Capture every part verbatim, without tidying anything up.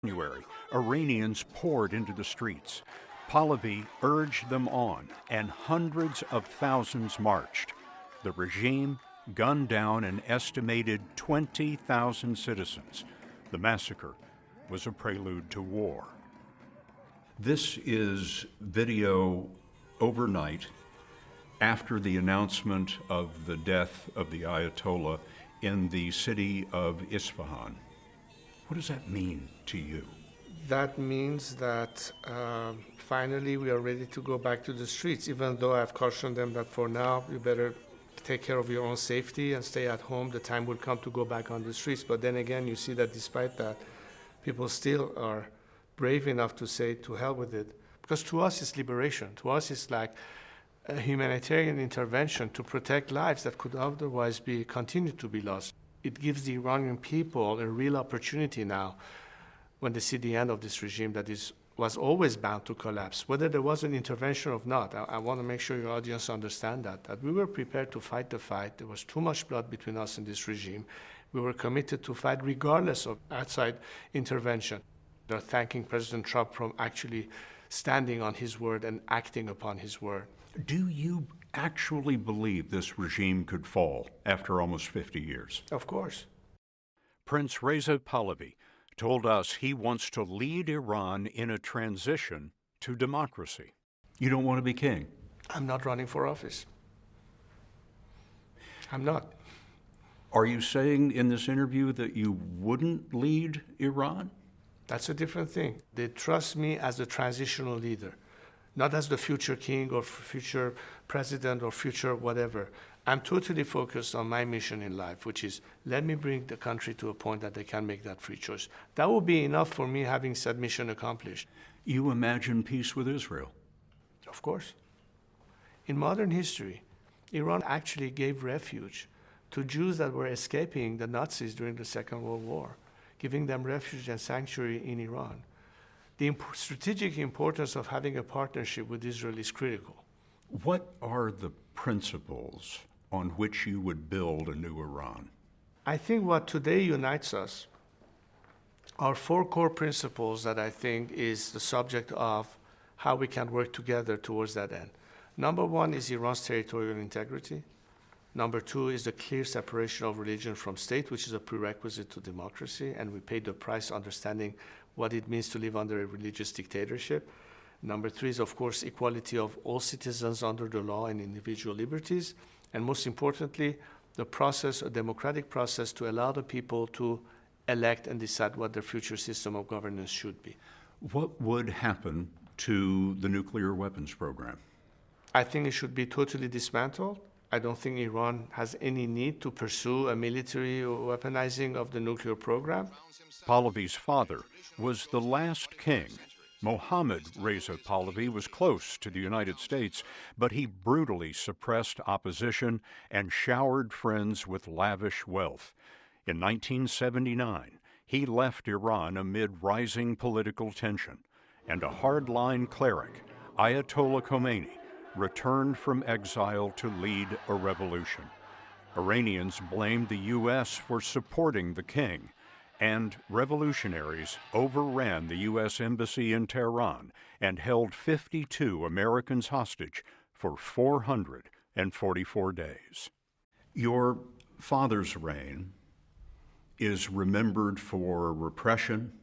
January, Iranians poured into the streets. Pahlavi urged them on, and hundreds of thousands marched. The regime gunned down an estimated twenty thousand citizens. The massacre was a prelude to war. This is video overnight after the announcement of the death of the Ayatollah in the city of Isfahan. What does that mean to you? That means that uh, finally we are ready to go back to the streets, even though I've cautioned them that for now you better take care of your own safety and stay at home. The time will come to go back on the streets. But then again, you see that despite that, people still are brave enough to say, to hell with it. Because to us, it's liberation. To us, it's like a humanitarian intervention to protect lives that could otherwise be continued to be lost. It gives the Iranian people a real opportunity now when they see the end of this regime that is was always bound to collapse, whether there was an intervention or not. I, I want to make sure your audience understand that, that we were prepared to fight the fight. There was too much blood between us and this regime. We were committed to fight regardless of outside intervention. They're thanking President Trump for actually standing on his word and acting upon his word. Do you actually believe this regime could fall after almost fifty years? Of course. Prince Reza Pahlavi told us he wants to lead Iran in a transition to democracy. You don't want to be king? I'm not running for office. I'm not. Are you saying in this interview that you wouldn't lead Iran? That's a different thing. They trust me as a transitional leader, not as the future king or future president or future whatever. I'm totally focused on my mission in life, which is let me bring the country to a point that they can make that free choice. That will be enough for me having said mission accomplished. You imagine peace with Israel? Of course. In modern history, Iran actually gave refuge to Jews that were escaping the Nazis during the Second World War, giving them refuge and sanctuary in Iran. The imp- strategic importance of having a partnership with Israel is critical. What are the principles on which you would build a new Iran? I think what today unites us are four core principles that I think is the subject of how we can work together towards that end. Number one is Iran's territorial integrity. Number two is the clear separation of religion from state, which is a prerequisite to democracy, and we paid the price understanding what it means to live under a religious dictatorship. Number three is, of course, equality of all citizens under the law and individual liberties. And most importantly, the process, a democratic process to allow the people to elect and decide what their future system of governance should be. What would happen to the nuclear weapons program? I think it should be totally dismantled. I don't think Iran has any need to pursue a military weaponizing of the nuclear program. Pahlavi's father was the last king. Mohammad Reza Pahlavi was close to the United States, but he brutally suppressed opposition and showered friends with lavish wealth. In nineteen seventy-nine, he left Iran amid rising political tension, and a hardline cleric, Ayatollah Khomeini, returned from exile to lead a revolution. Iranians blamed the U S for supporting the king, and revolutionaries overran the U S embassy in Tehran and held fifty-two Americans hostage for four hundred forty-four days. Your father's reign is remembered for repression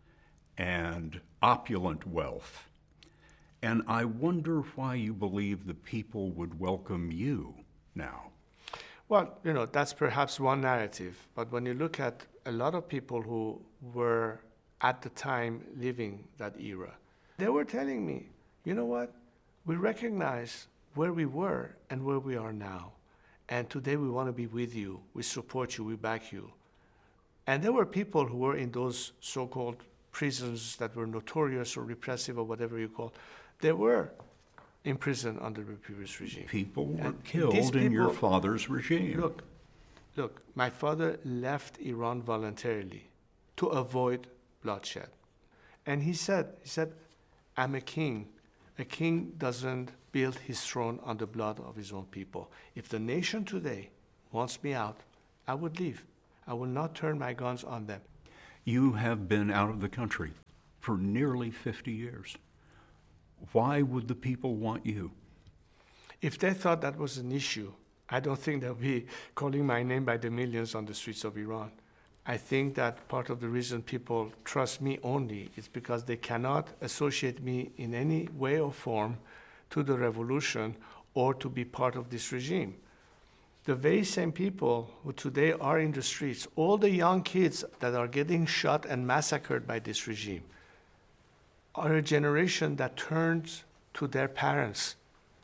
and opulent wealth. And I wonder why you believe the people would welcome you now. Well, you know, that's perhaps one narrative. But when you look at a lot of people who were at the time living that era, they were telling me, you know what? We recognize where we were and where we are now. And today we want to be with you. We support you. We back you. And there were people who were in those so-called prisons that were notorious or repressive or whatever you call. They were in prison under the previous regime. People were and killed people, in your father's regime. Look, look, my father left Iran voluntarily to avoid bloodshed. And he said, he said, I'm a king. A king doesn't build his throne on the blood of his own people. If the nation today wants me out, I would leave. I will not turn my guns on them. You have been out of the country for nearly fifty years. Why would the people want you? If they thought that was an issue, I don't think they'll be calling my name by the millions on the streets of Iran. I think that part of the reason people trust me only is because they cannot associate me in any way or form to the revolution or to be part of this regime. The very same people who today are in the streets, all the young kids that are getting shot and massacred by this regime, are a generation that turns to their parents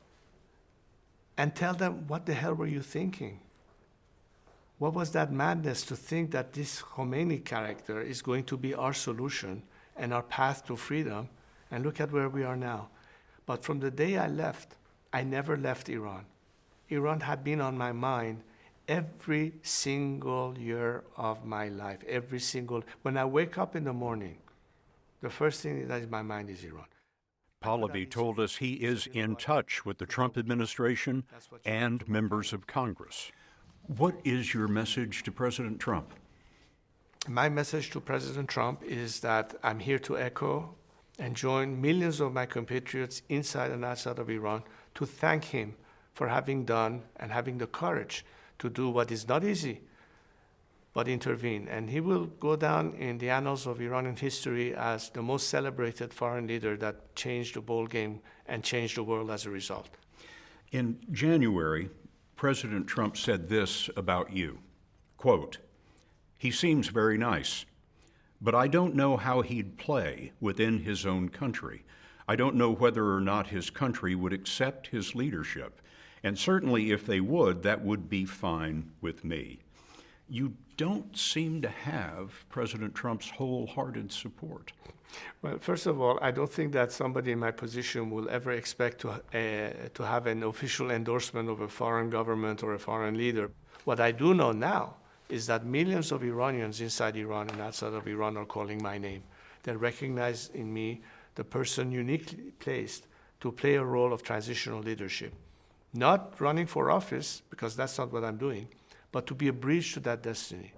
and tell them, what the hell were you thinking? What was that madness to think that this Khomeini character is going to be our solution and our path to freedom? And look at where we are now. But from the day I left, I never left Iran. Iran had been on my mind every single year of my life, every single, when I wake up in the morning, the first thing that is in my mind is Iran. Pahlavi told us he is in touch with the Trump administration and members of Congress. What is your message to President Trump? My message to President Trump is that I'm here to echo and join millions of my compatriots inside and outside of Iran to thank him for having done and having the courage to do what is not easy, but intervene. And he will go down in the annals of Iranian history as the most celebrated foreign leader that changed the ball game and changed the world as a result. In January, President Trump said this about you, quote, "He seems very nice, but I don't know how he'd play within his own country. I don't know whether or not his country would accept his leadership. And certainly if they would, that would be fine with me." You don't seem to have President Trump's wholehearted support. Well, first of all, I don't think that somebody in my position will ever expect to, uh, to have an official endorsement of a foreign government or a foreign leader. What I do know now is that millions of Iranians inside Iran and outside of Iran are calling my name. They recognize in me the person uniquely placed to play a role of transitional leadership. Not running for office, because that's not what I'm doing, but to be a bridge to that destiny.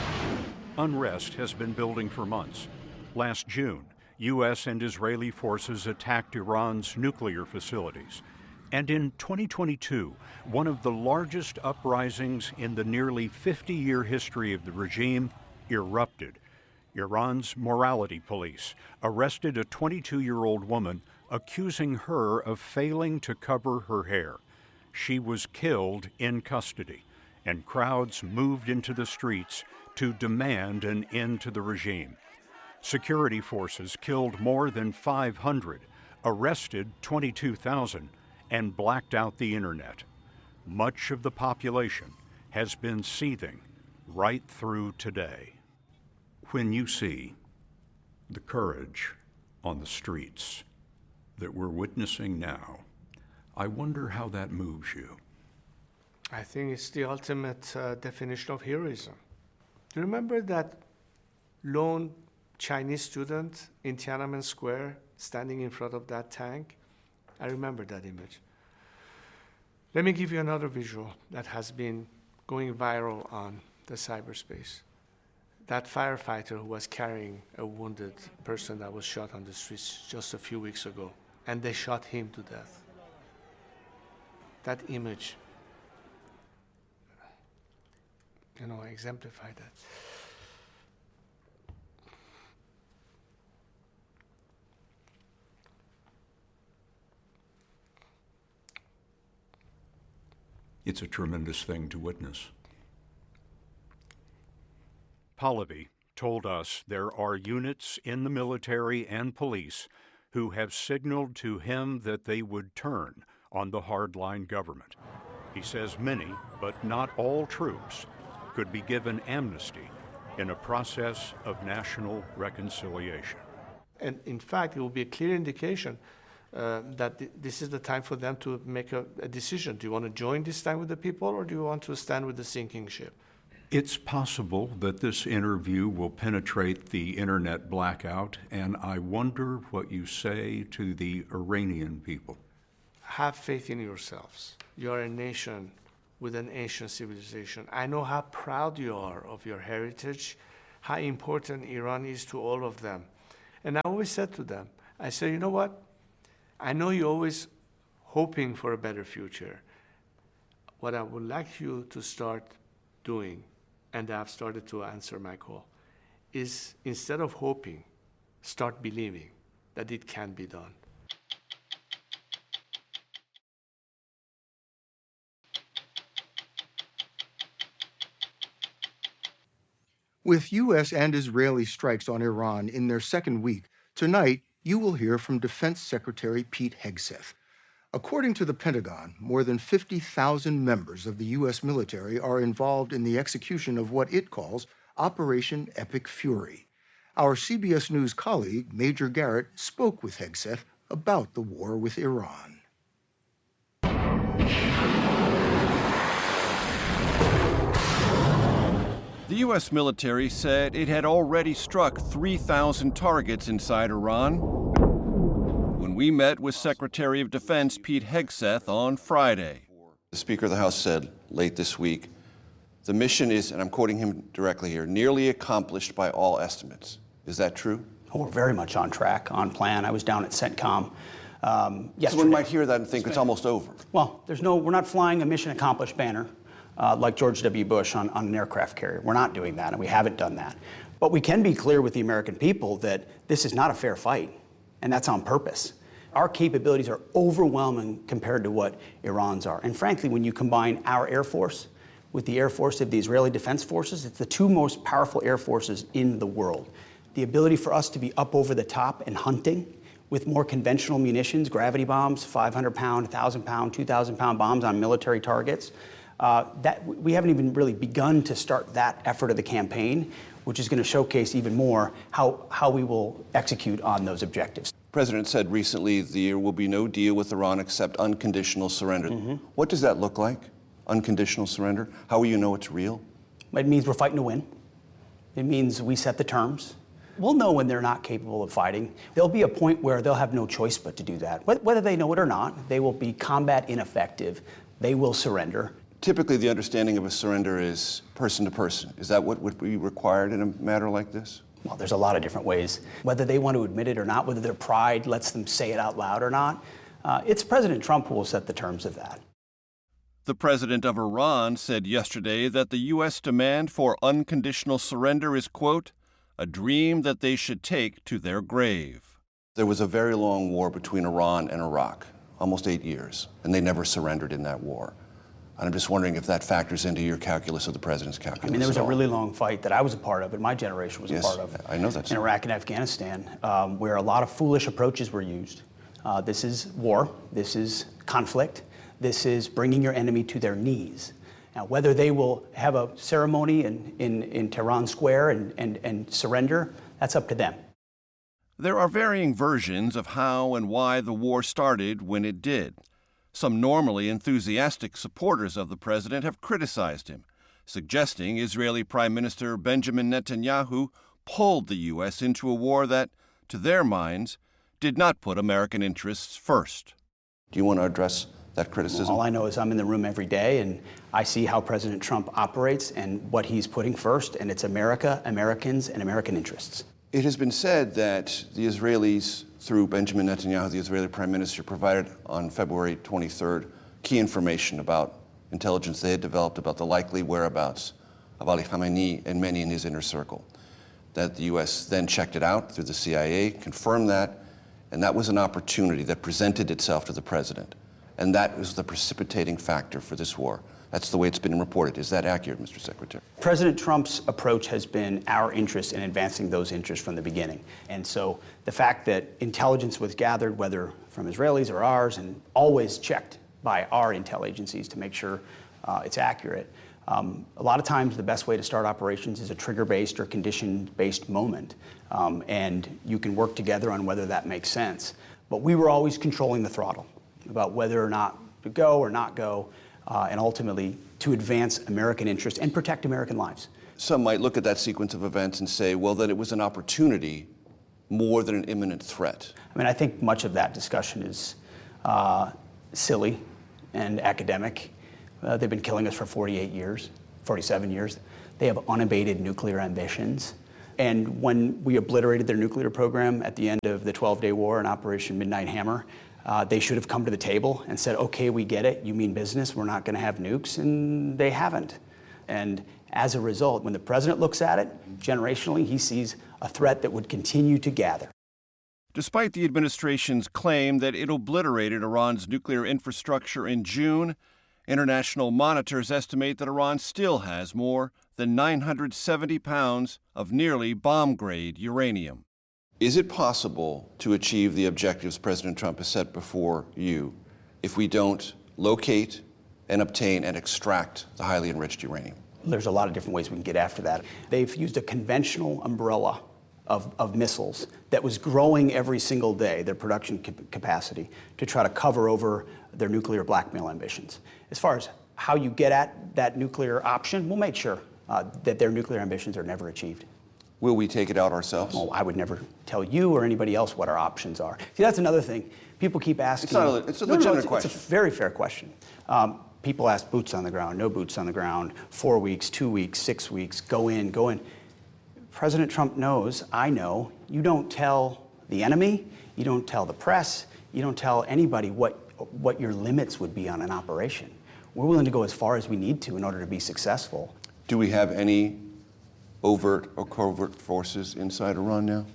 Unrest has been building for months. Last June, U S and Israeli forces attacked Iran's nuclear facilities. And in twenty twenty-two, one of the largest uprisings in the nearly fifty-year history of the regime erupted. Iran's morality police arrested a twenty-two-year-old woman accusing her of failing to cover her hair. She was killed in custody, and crowds moved into the streets to demand an end to the regime. Security forces killed more than five hundred, arrested twenty-two thousand, and blacked out the internet. Much of the population has been seething right through today. When you see the courage on the streets that we're witnessing now, I wonder how that moves you. I think it's the ultimate uh, definition of heroism. Do you remember that lone Chinese student in Tiananmen Square standing in front of that tank? I remember that image. Let me give you another visual that has been going viral on the cyberspace. That firefighter who was carrying a wounded person that was shot on the streets just a few weeks ago, and they shot him to death. That image, you know, exemplified that. It's a tremendous thing to witness. Pahlavi told us there are units in the military and police who have signaled to him that they would turn on the hardline government. He says many, but not all troops, could be given amnesty in a process of national reconciliation. And in fact, it will be a clear indication uh, that th- this is the time for them to make a, a decision. Do you want to join this time with the people, or do you want to stand with the sinking ship? It's possible that this interview will penetrate the internet blackout, and I wonder what you say to the Iranian people. Have faith in yourselves. You are a nation with an ancient civilization. I know how proud you are of your heritage, how important Iran is to all of them. And I always said to them, I said, you know what? I know you're always hoping for a better future. What I would like you to start doing, and I've started to answer my call, is instead of hoping, start believing that it can be done. With U S and Israeli strikes on Iran in their second week, tonight you will hear from Defense Secretary Pete Hegseth. According to the Pentagon, more than fifty thousand members of the U S military are involved in the execution of what it calls Operation Epic Fury. Our C B S News colleague, Major Garrett, spoke with Hegseth about the war with Iran. The U S military said it had already struck three thousand targets inside Iran when we met with Secretary of Defense Pete Hegseth on Friday. The Speaker of the House said late this week, the mission is, and I'm quoting him directly here, nearly accomplished by all estimates. Is that true? Oh, we're very much on track, on plan. I was down at CENTCOM um, yesterday. Someone might hear that and think it's almost over. Well, there's no, we're not flying a mission accomplished banner. Uh, like George W. Bush on, on an aircraft carrier. We're not doing that, and we haven't done that. But we can be clear with the American people that this is not a fair fight, and that's on purpose. Our capabilities are overwhelming compared to what Iran's are. And frankly, when you combine our Air Force with the Air Force of the Israeli Defense Forces, it's the two most powerful air forces in the world. The ability for us to be up over the top and hunting with more conventional munitions, gravity bombs, five hundred pound, one thousand pound, two thousand pound bombs on military targets, Uh, that we haven't even really begun to start that effort of the campaign, which is going to showcase even more how, how we will execute on those objectives. The President said recently there will be no deal with Iran except unconditional surrender. Mm-hmm. What does that look like, unconditional surrender? How will you know it's real? It means we're fighting to win. It means we set the terms. We'll know when they're not capable of fighting. There'll be a point where they'll have no choice but to do that. Whether they know it or not, they will be combat ineffective. They will surrender. Typically, the understanding of a surrender is person to person. Is that what would be required in a matter like this? Well, there's a lot of different ways. Whether they want to admit it or not, whether their pride lets them say it out loud or not, uh, it's President Trump who will set the terms of that. The president of Iran said yesterday that the U S demand for unconditional surrender is, quote, a dream that they should take to their grave. There was a very long war between Iran and Iraq, almost eight years, and they never surrendered in that war. And I'm just wondering if that factors into your calculus of the president's calculus. I mean, there was a really long fight that I was a part of, and my generation was yes, a part of. I know that's in Iraq and Afghanistan, um, where a lot of foolish approaches were used. Uh, this is war. This is conflict. This is bringing your enemy to their knees. Now, whether they will have a ceremony in, in, in Tehran Square and, and, and surrender, that's up to them. There are varying versions of how and why the war started when it did. Some normally enthusiastic supporters of the president have criticized him, suggesting Israeli Prime Minister Benjamin Netanyahu pulled the U S into a war that, to their minds, did not put American interests first. Do you want to address that criticism? All I know is I'm in the room every day, and I see how President Trump operates and what he's putting first, and it's America, Americans, and American interests. It has been said that the Israelis, through Benjamin Netanyahu, the Israeli Prime Minister, provided on February twenty-third key information about intelligence they had developed about the likely whereabouts of Ali Khamenei and many in his inner circle. That the U S then checked it out through the C I A, confirmed that, and that was an opportunity that presented itself to the president. And that was the precipitating factor for this war. That's the way it's been reported. Is that accurate, Mister Secretary? President Trump's approach has been our interest in advancing those interests from the beginning. And so the fact that intelligence was gathered, whether from Israelis or ours, and always checked by our intel agencies to make sure uh, it's accurate. Um, a lot of times the best way to start operations is a trigger-based or condition-based moment. Um, and you can work together on whether that makes sense. But we were always controlling the throttle about whether or not to go or not go. Uh, and ultimately to advance American interests and protect American lives. Some might look at that sequence of events and say, well, that it was an opportunity more than an imminent threat. I mean, I think much of that discussion is uh, silly and academic. Uh, they've been killing us for forty-eight years, forty-seven years. They have unabated nuclear ambitions. And when we obliterated their nuclear program at the end of the twelve-day war in Operation Midnight Hammer, uh, they should have come to the table and said, okay, we get it, you mean business, we're not going to have nukes, and they haven't. And as a result, when the president looks at it, generationally, he sees a threat that would continue to gather. Despite the administration's claim that it obliterated Iran's nuclear infrastructure in June, international monitors estimate that Iran still has more than nine hundred seventy pounds of nearly bomb-grade uranium. Is it possible to achieve the objectives President Trump has set before you if we don't locate and obtain and extract the highly enriched uranium? There's a lot of different ways we can get after that. They've used a conventional umbrella of, of missiles that was growing every single day, their production cap- capacity, to try to cover over their nuclear blackmail ambitions. As far as how you get at that nuclear option, we'll make sure uh, that their nuclear ambitions are never achieved. Will we take it out ourselves? Well, I would never tell you or anybody else what our options are. See, that's another thing. People keep asking. It's, not a, it's a no, legitimate no, it's, question. It's a very fair question. Um, people ask boots on the ground, no boots on the ground, four weeks, two weeks, six weeks, go in, go in. President Trump knows, I know, you don't tell the enemy, you don't tell the press, you don't tell anybody what, what your limits would be on an operation. We're willing to go as far as we need to in order to be successful. Do we have any overt or covert forces inside Iran now?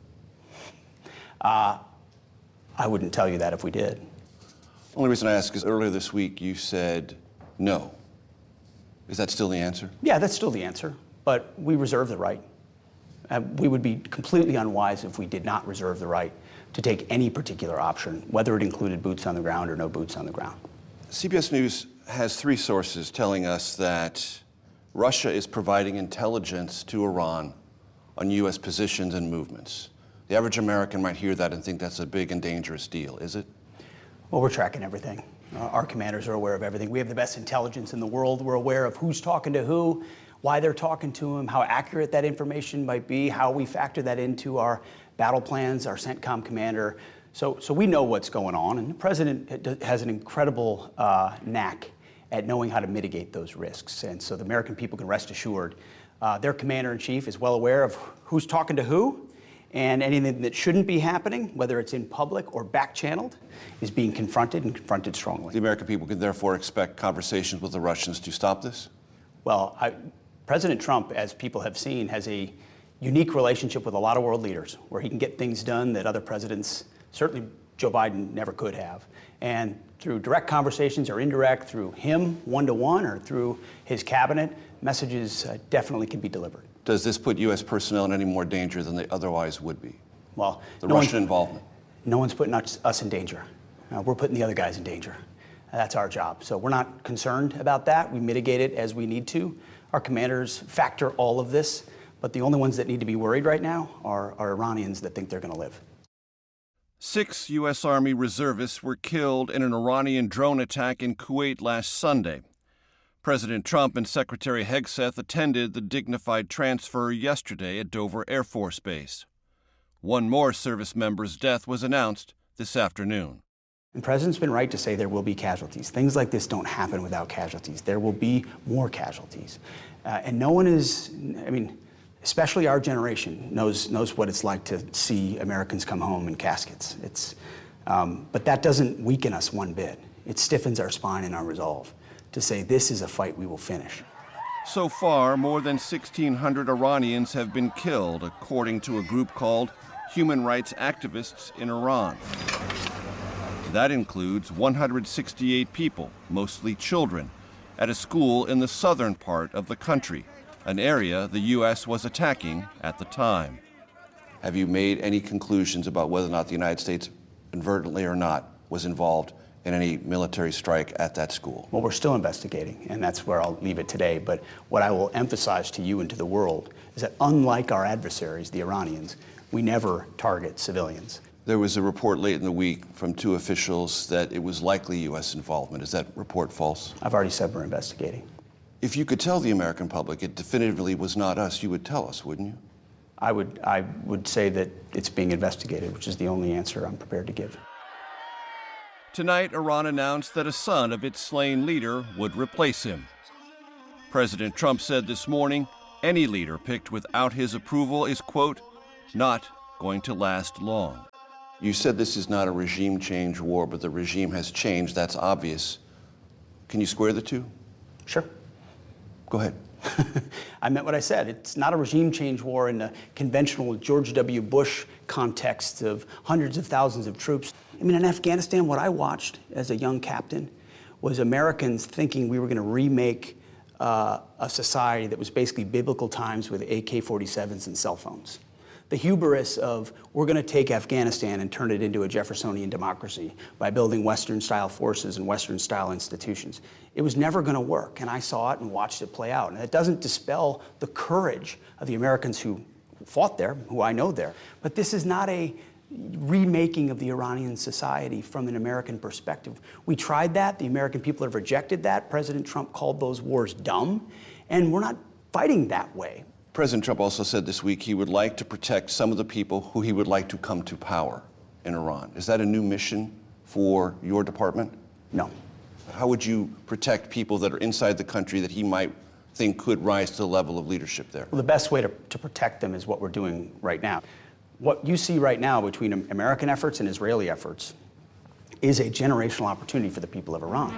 Uh, I wouldn't tell you that if we did. Only reason I ask is earlier this week you said no. Is that still the answer? Yeah, that's still the answer, but we reserve the right. Uh, we would be completely unwise if we did not reserve the right to take any particular option, whether it included boots on the ground or no boots on the ground. C B S News has three sources telling us that Russia is providing intelligence to Iran on U S positions and movements. The average American might hear that and think that's a big and dangerous deal, is it? Well, we're tracking everything. Uh, our commanders are aware of everything. We have the best intelligence in the world. We're aware of who's talking to who, why they're talking to him, how accurate that information might be, how we factor that into our battle plans, our CENTCOM commander. So, so we know what's going on, and the president has an incredible uh, knack at knowing how to mitigate those risks. And so the American people can rest assured uh, their commander-in-chief is well aware of who's talking to who, and anything that shouldn't be happening, whether it's in public or back-channeled, is being confronted and confronted strongly. The American people can therefore expect conversations with the Russians to stop this? Well, I, President Trump, as people have seen, has a unique relationship with a lot of world leaders where he can get things done that other presidents, certainly Joe Biden, never could have. And through direct conversations or indirect, through him one-to-one or through his cabinet, messages uh, definitely can be delivered. Does this put U S personnel in any more danger than they otherwise would be? Well, the no Russian involvement? No one's putting us, us in danger. Uh, we're putting the other guys in danger. Uh, that's our job. So we're not concerned about that. We mitigate it as we need to. Our commanders factor all of this, but the only ones that need to be worried right now are, are Iranians that think they're going to live. Six U S. Army reservists were killed in an Iranian drone attack in Kuwait last Sunday. President Trump and Secretary Hegseth attended the dignified transfer yesterday at Dover Air Force Base. One more service member's death was announced this afternoon. The president's been right to say there will be casualties. Things like this don't happen without casualties. There will be more casualties. Uh, and no one is, I mean, especially our generation, knows knows what it's like to see Americans come home in caskets. It's, um, but that doesn't weaken us one bit. It stiffens our spine and our resolve to say this is a fight we will finish. So far, more than sixteen hundred Iranians have been killed, according to a group called Human Rights Activists in Iran. That includes one hundred sixty-eight people, mostly children, at a school in the southern part of the country, an area the U S was attacking at the time. Have you made any conclusions about whether or not the United States, inadvertently or not, was involved in any military strike at that school? Well, we're still investigating, and that's where I'll leave it today. But what I will emphasize to you and to the world is that unlike our adversaries, the Iranians, we never target civilians. There was a report late in the week from two officials that it was likely U S involvement. Is that report false? I've already said we're investigating. If you could tell the American public it definitively was not us, you would tell us, wouldn't you? I would, I would say that it's being investigated, which is the only answer I'm prepared to give. Tonight, Iran announced that a son of its slain leader would replace him. President Trump said this morning Any leader picked without his approval is, quote, not going to last long. You said this is not a regime change war, but the regime has changed. That's obvious. Can you square the two? Sure. Go ahead. I meant what I said. It's not a regime change war in the conventional George W. Bush context of hundreds of thousands of troops. I mean, in Afghanistan, what I watched as a young captain was Americans thinking we were going to remake uh, a society that was basically biblical times with A K forty-sevens and cell phones. The hubris of we're going to take Afghanistan and turn it into a Jeffersonian democracy by building Western-style forces and Western-style institutions. It was never going to work, and I saw it and watched it play out. And it doesn't dispel the courage of the Americans who fought there, who I know there. But this is not a remaking of the Iranian society from an American perspective. We tried that. The American people have rejected that. President Trump called those wars dumb, and we're not fighting that way. President Trump also said this week he would like to protect some of the people who he would like to come to power in Iran. Is that a new mission for your department? No. How would you protect people that are inside the country that he might think could rise to the level of leadership there? Well, the best way to, to protect them is what we're doing right now. What you see right now between American efforts and Israeli efforts is a generational opportunity for the people of Iran.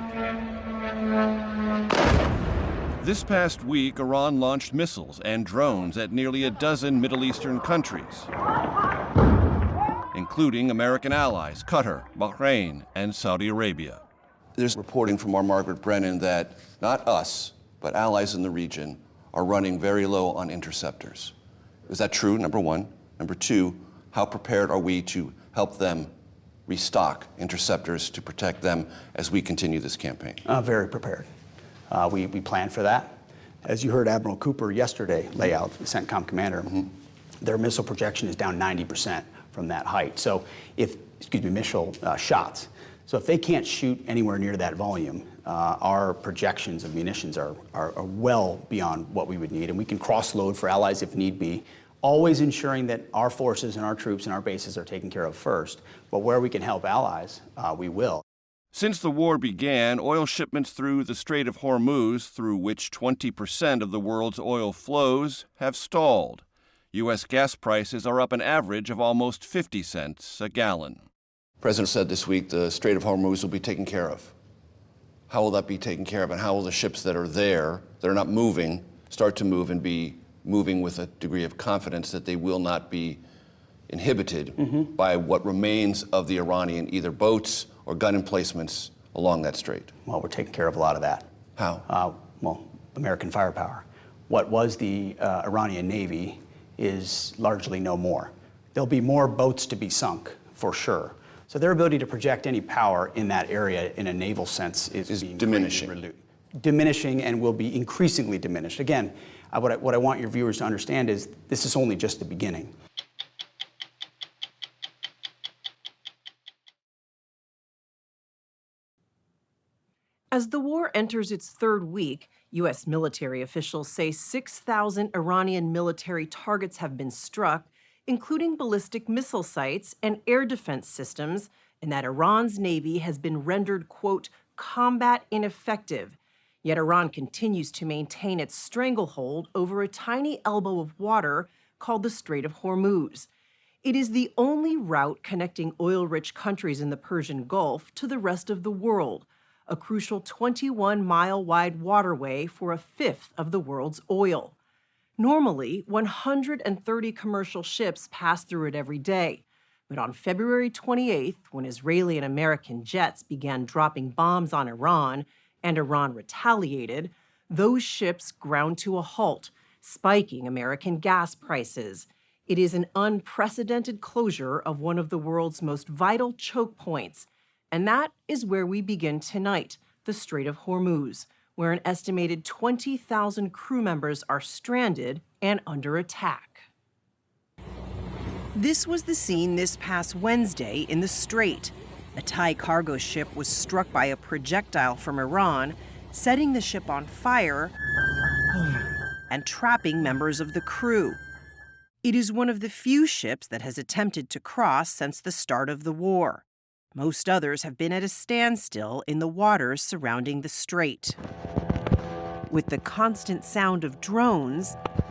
This past week, Iran launched missiles and drones at nearly a dozen Middle Eastern countries, including American allies, Qatar, Bahrain, and Saudi Arabia. There's reporting from our Margaret Brennan that not us, but allies in the region are running very low on interceptors. Is that true, number one? Number two, how prepared are we to help them restock interceptors to protect them as we continue this campaign? Uh, very prepared. Uh, we, we planned for that. As you heard Admiral Cooper yesterday lay out, the CENTCOM commander, mm-hmm. their missile projection is down ninety percent from that height. So if, excuse me, missile uh, shots. So if they can't shoot anywhere near that volume, uh, our projections of munitions are, are, are well beyond what we would need. And we can cross-load for allies if need be, always ensuring that our forces and our troops and our bases are taken care of first. But where we can help allies, uh, we will. Since the war began, oil shipments through the Strait of Hormuz, through which twenty percent of the world's oil flows, have stalled. U S gas prices are up an average of almost fifty cents a gallon. The President said this week the Strait of Hormuz will be taken care of. How will that be taken care of, and how will the ships that are there, that are not moving, start to move and be moving with a degree of confidence that they will not be inhibited mm-hmm. by what remains of the Iranian either boats or gun emplacements along that strait? Well, we're taking care of a lot of that. How? Uh, well, American firepower. What was the uh, Iranian Navy is largely no more. There'll be more boats to be sunk, for sure. So their ability to project any power in that area in a naval sense is, is diminishing. Relu- diminishing and will be increasingly diminished. Again, I, what, I, what I want your viewers to understand is this is only just the beginning. As the war enters its third week, U S military officials say six thousand Iranian military targets have been struck, including ballistic missile sites and air defense systems, and that Iran's Navy has been rendered, quote, combat ineffective. Yet Iran continues to maintain its stranglehold over a tiny elbow of water called the Strait of Hormuz. It is the only route connecting oil-rich countries in the Persian Gulf to the rest of the world, a crucial twenty-one mile wide waterway for a fifth of the world's oil. Normally, one hundred thirty commercial ships pass through it every day. But on February twenty-eighth, when Israeli and American jets began dropping bombs on Iran and Iran retaliated, those ships ground to a halt, spiking American gas prices. It is an unprecedented closure of one of the world's most vital choke points. And that is where we begin tonight, the Strait of Hormuz, where an estimated twenty thousand crew members are stranded and under attack. This was the scene this past Wednesday in the Strait. A Thai cargo ship was struck by a projectile from Iran, setting the ship on fire and trapping members of the crew. It is one of the few ships that has attempted to cross since the start of the war. Most others have been at a standstill in the waters surrounding the strait. With the constant sound of drones